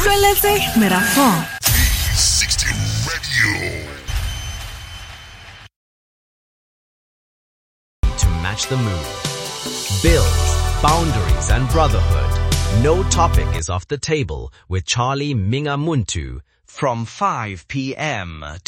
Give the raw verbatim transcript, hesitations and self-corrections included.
Relevez Merafon. V sixty Radio. To match the mood. Bills, boundaries and brotherhood. No topic is off the table with Charlie Minga Muntu from five p.m.